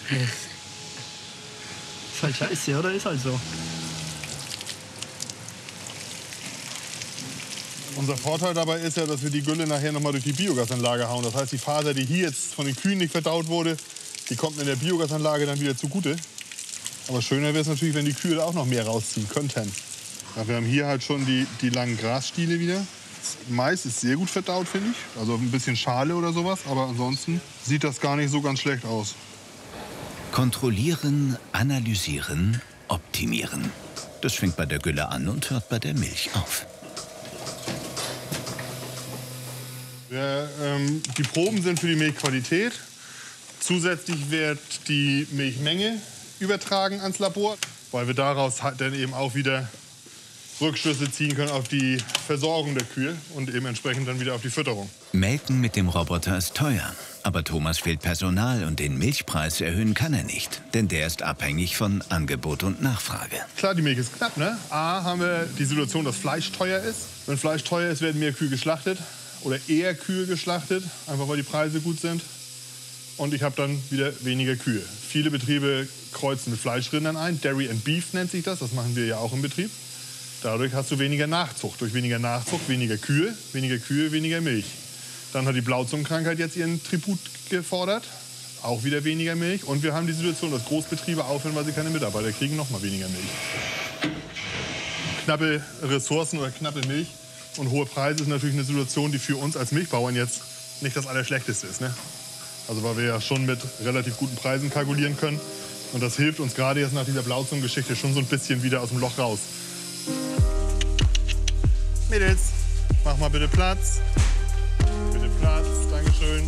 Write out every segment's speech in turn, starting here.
Ist halt scheiße, oder? Ist halt so. Unser Vorteil dabei ist ja, dass wir die Gülle nachher noch mal durch die Biogasanlage hauen. Das heißt, die Faser, die hier jetzt von den Kühen nicht verdaut wurde, die kommt in der Biogasanlage dann wieder zugute. Aber schöner wäre es natürlich, wenn die Kühe da auch noch mehr rausziehen könnten. Ja, wir haben hier halt schon die langen Grasstiele wieder. Das Mais ist sehr gut verdaut, finde ich. Also ein bisschen Schale oder sowas. Aber ansonsten sieht das gar nicht so ganz schlecht aus. Kontrollieren, analysieren, optimieren. Das fängt bei der Gülle an und hört bei der Milch auf. Ja, die Proben sind für die Milchqualität. Zusätzlich wird die Milchmenge übertragen ans Labor, weil wir daraus dann eben auch wieder Rückschlüsse ziehen können auf die Versorgung der Kühe und eben entsprechend dann wieder auf die Fütterung. Melken mit dem Roboter ist teuer. Aber Thomas fehlt Personal und den Milchpreis erhöhen kann er nicht. Denn der ist abhängig von Angebot und Nachfrage. Klar, die Milch ist knapp, ne? A, haben wir die Situation, dass Fleisch teuer ist. Wenn Fleisch teuer ist, werden mehr Kühe geschlachtet. Oder eher Kühe geschlachtet, einfach weil die Preise gut sind. Und ich habe dann wieder weniger Kühe. Viele Betriebe kreuzen mit Fleischrindern ein. Dairy and Beef nennt sich das. Das machen wir ja auch im Betrieb. Dadurch hast du weniger Nachzucht. Durch weniger Nachzucht weniger Kühe, weniger Milch. Dann hat die Blauzungenkrankheit jetzt ihren Tribut gefordert. Auch wieder weniger Milch. Und wir haben die Situation, dass Großbetriebe aufhören, weil sie keine Mitarbeiter kriegen, noch mal weniger Milch. Knappe Ressourcen oder knappe Milch und hohe Preise ist natürlich eine Situation, die für uns als Milchbauern jetzt nicht das Allerschlechteste ist. Ne? Also weil wir ja schon mit relativ guten Preisen kalkulieren können. Und das hilft uns gerade jetzt nach dieser Blauzungengeschichte schon so ein bisschen wieder aus dem Loch raus. Mädels, mach mal bitte Platz. Bitte Platz, Dankeschön.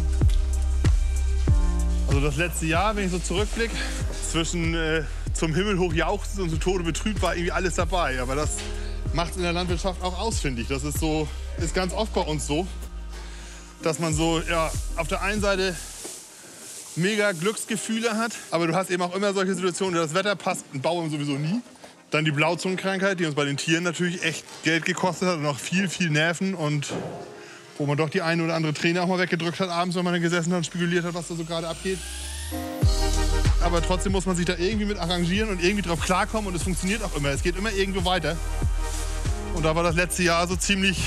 Also das letzte Jahr, wenn ich so zurückblicke, zwischen zum Himmel hoch jauchzend und zu Tode betrübt war irgendwie alles dabei. Aber das macht es in der Landwirtschaft auch aus, finde ich. Das ist ganz oft bei uns so, dass man so ja, auf der einen Seite mega Glücksgefühle hat, aber du hast eben auch immer solche Situationen, das Wetter passt ein Bauern sowieso nie. Dann die Blauzungenkrankheit, die uns bei den Tieren natürlich echt Geld gekostet hat und auch viel Nerven und wo man doch die eine oder andere Träne auch mal weggedrückt hat abends, wenn man dann gesessen hat und spekuliert hat, was da so gerade abgeht. Aber trotzdem muss man sich da irgendwie mit arrangieren und irgendwie drauf klarkommen und es funktioniert auch immer. Es geht immer irgendwo weiter. Und da war das letzte Jahr so ein ziemlicher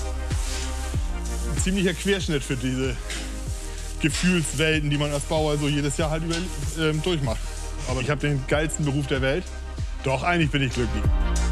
Querschnitt für diese Gefühlswelten, die man als Bauer so jedes Jahr halt durchmacht. Aber ich habe den geilsten Beruf der Welt. Doch, eigentlich bin ich glücklich.